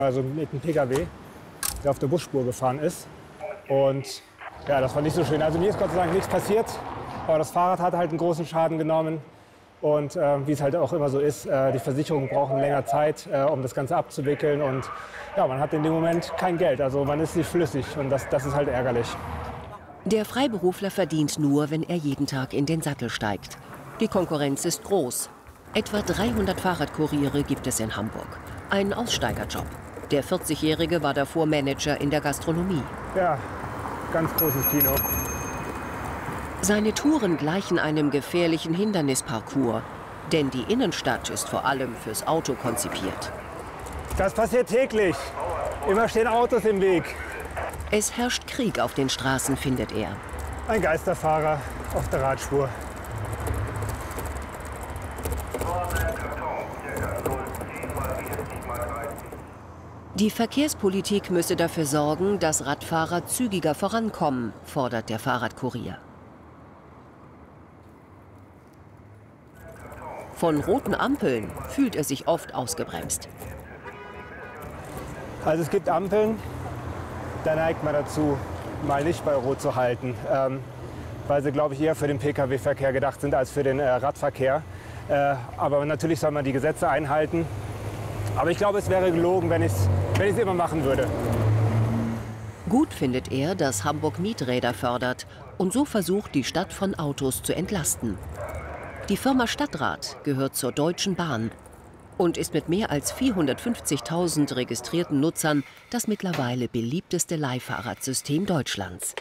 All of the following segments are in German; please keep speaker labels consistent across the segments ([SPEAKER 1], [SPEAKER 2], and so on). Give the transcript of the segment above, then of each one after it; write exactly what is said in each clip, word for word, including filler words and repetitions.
[SPEAKER 1] Also mit einem P K W, der auf der Busspur gefahren ist. Und ja, das war nicht so schön. Also mir ist Gott sei Dank nichts passiert, aber das Fahrrad hat halt einen großen Schaden genommen. Und äh, wie es halt auch immer so ist, äh, die Versicherungen brauchen länger Zeit, äh, um das Ganze abzuwickeln. Und ja, man hat in dem Moment kein Geld, also man ist nicht flüssig und das, das ist halt ärgerlich.
[SPEAKER 2] Der Freiberufler verdient nur, wenn er jeden Tag in den Sattel steigt. Die Konkurrenz ist groß. Etwa dreihundert Fahrradkuriere gibt es in Hamburg. Ein Aussteigerjob. Der vierzigjährige war davor Manager in der Gastronomie.
[SPEAKER 1] Ja, ganz großes Kino.
[SPEAKER 2] Seine Touren gleichen einem gefährlichen Hindernisparcours. Denn die Innenstadt ist vor allem fürs Auto konzipiert.
[SPEAKER 1] Das passiert täglich. Immer stehen Autos im Weg.
[SPEAKER 2] Es herrscht Krieg auf den Straßen, findet er.
[SPEAKER 1] Ein Geisterfahrer auf der Radspur.
[SPEAKER 2] Die Verkehrspolitik müsse dafür sorgen, dass Radfahrer zügiger vorankommen, fordert der Fahrradkurier. Von roten Ampeln fühlt er sich oft ausgebremst.
[SPEAKER 1] Also es gibt Ampeln, da neigt man dazu, mal nicht bei Rot zu halten, ähm, weil sie, glaube ich, eher für den P K W-Verkehr gedacht sind als für den äh, Radverkehr. Äh, aber natürlich soll man die Gesetze einhalten. Aber ich glaube, es wäre gelogen, wenn ich es wenn ich's immer machen würde.
[SPEAKER 2] Gut findet er, dass Hamburg Mieträder fördert und so versucht, die Stadt von Autos zu entlasten. Die Firma Stadtrat gehört zur Deutschen Bahn und ist mit mehr als vierhundertfünfzigtausend registrierten Nutzern das mittlerweile beliebteste Leihfahrradsystem Deutschlands.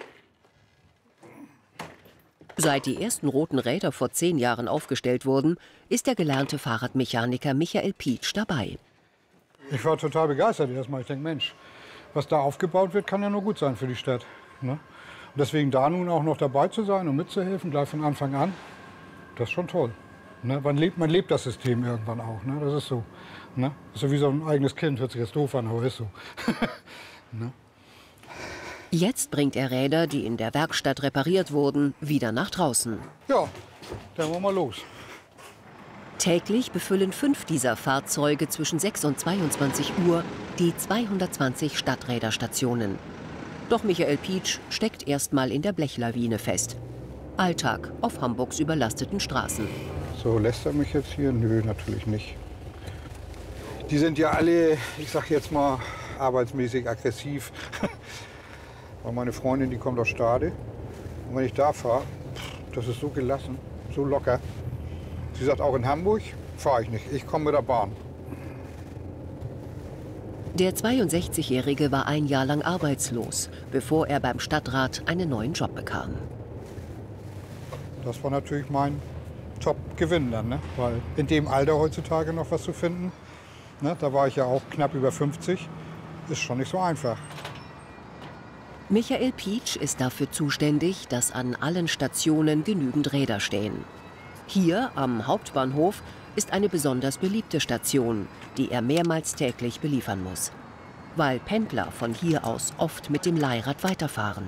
[SPEAKER 2] Seit die ersten roten Räder vor zehn Jahren aufgestellt wurden, ist der gelernte Fahrradmechaniker Michael Pietsch dabei.
[SPEAKER 3] Ich war total begeistert erstmal. Ich denke, Mensch, was da aufgebaut wird, kann ja nur gut sein für die Stadt. Ne? Und deswegen da nun auch noch dabei zu sein und mitzuhelfen, gleich von Anfang an, das ist schon toll. Ne? Man, lebt, man lebt das System irgendwann auch. Ne? Das ist so. Ne? Das ist so wie so ein eigenes Kind, hört sich jetzt doof an, aber ist so. Ne?
[SPEAKER 2] Jetzt bringt er Räder, die in der Werkstatt repariert wurden, wieder nach draußen.
[SPEAKER 3] Ja, dann wollen wir los.
[SPEAKER 2] Täglich befüllen fünf dieser Fahrzeuge zwischen sechs und zweiundzwanzig Uhr die zweihundertzwanzig Stadträderstationen. Doch Michael Pietsch steckt erstmal in der Blechlawine fest. Alltag auf Hamburgs überlasteten Straßen.
[SPEAKER 3] So, lässt er mich jetzt hier? Nö, natürlich nicht. Die sind ja alle, ich sag jetzt mal, arbeitsmäßig aggressiv. Weil meine Freundin, die kommt aus Stade. Und wenn ich da fahre, das ist so gelassen, so locker. Sie sagt, auch in Hamburg fahre ich nicht, ich komme mit der Bahn.
[SPEAKER 2] Der zweiundsechzigjährige war ein Jahr lang arbeitslos, bevor er beim Stadtrat einen neuen Job bekam.
[SPEAKER 3] Das war natürlich mein Top-Gewinn dann, ne? Weil in dem Alter heutzutage noch was zu finden, ne? Da war ich ja auch knapp über fünfzig, ist schon nicht so einfach.
[SPEAKER 2] Michael Pietsch ist dafür zuständig, dass an allen Stationen genügend Räder stehen. Hier am Hauptbahnhof ist eine besonders beliebte Station, die er mehrmals täglich beliefern muss, weil Pendler von hier aus oft mit dem Leihrad weiterfahren.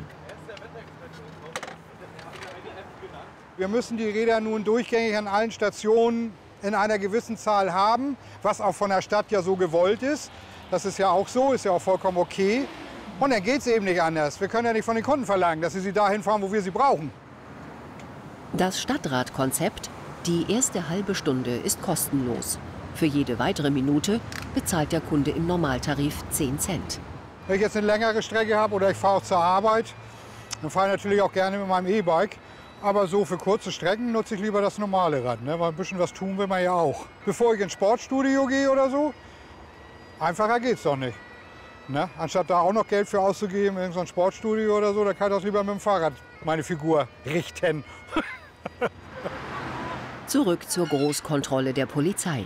[SPEAKER 3] Wir müssen die Räder nun durchgängig an allen Stationen in einer gewissen Zahl haben, was auch von der Stadt ja so gewollt ist. Das ist ja auch so, ist ja auch vollkommen okay. Und dann geht es eben nicht anders. Wir können ja nicht von den Kunden verlangen, dass sie sie dahin fahren, wo wir sie brauchen.
[SPEAKER 2] Das Stadtradkonzept, die erste halbe Stunde ist kostenlos. Für jede weitere Minute bezahlt der Kunde im Normaltarif zehn Cent.
[SPEAKER 3] Wenn ich jetzt eine längere Strecke habe oder ich fahre auch zur Arbeit, dann fahre ich natürlich auch gerne mit meinem E-Bike. Aber so für kurze Strecken nutze ich lieber das normale Rad, ne? Weil ein bisschen was tun will man ja auch. Bevor ich ins Sportstudio gehe oder so, einfacher geht's doch nicht. Ne? Anstatt da auch noch Geld für auszugeben in so ein Sportstudio oder so, da kann ich das lieber mit dem Fahrrad meine Figur richten.
[SPEAKER 2] Zurück zur Großkontrolle der Polizei.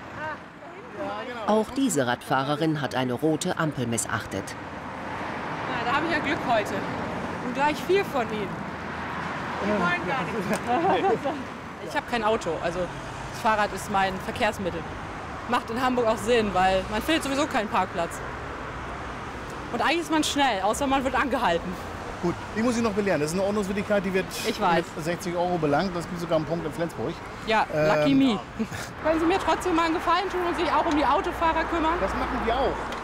[SPEAKER 2] Auch diese Radfahrerin hat eine rote Ampel missachtet.
[SPEAKER 4] Na, da habe ich ja Glück heute. Und gleich vier von ihnen. Die wollen gar nicht. Ich habe kein Auto, also das Fahrrad ist mein Verkehrsmittel. Macht in Hamburg auch Sinn, weil man findet sowieso keinen Parkplatz. Und eigentlich ist man schnell, außer man wird angehalten.
[SPEAKER 5] Gut, die muss ich noch belehren. Das ist eine Ordnungswidrigkeit, die wird
[SPEAKER 4] ich weiß.
[SPEAKER 5] mit sechzig Euro belangt. Das gibt sogar einen Punkt in Flensburg.
[SPEAKER 4] Ja,
[SPEAKER 5] ähm,
[SPEAKER 4] lucky me. Können Sie mir trotzdem mal einen Gefallen tun und sich auch um die Autofahrer kümmern?
[SPEAKER 5] Das machen wir auch.